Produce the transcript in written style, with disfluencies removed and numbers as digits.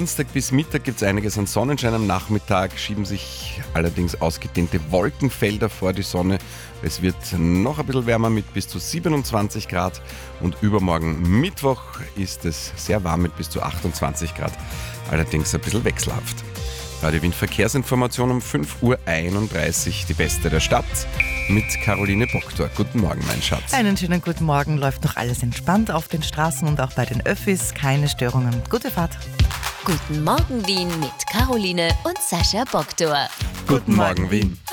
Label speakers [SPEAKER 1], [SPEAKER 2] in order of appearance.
[SPEAKER 1] Dienstag bis Mittag gibt es einiges an Sonnenschein. Am Nachmittag schieben sich allerdings ausgedehnte Wolkenfelder vor die Sonne. Es wird noch ein bisschen wärmer mit bis zu 27 Grad. Und übermorgen Mittwoch ist es sehr warm mit bis zu 28 Grad. Allerdings ein bisschen wechselhaft. Radio Wien Verkehrsinformation um 5.31 Uhr, die beste der Stadt mit Caroline Boktor. Guten Morgen, mein Schatz.
[SPEAKER 2] Einen schönen guten Morgen. Läuft noch alles entspannt auf den Straßen und auch bei den Öffis. Keine Störungen. Gute Fahrt.
[SPEAKER 3] Guten Morgen Wien mit Caroline und Sascha Boktor.
[SPEAKER 1] Guten Morgen, Wien.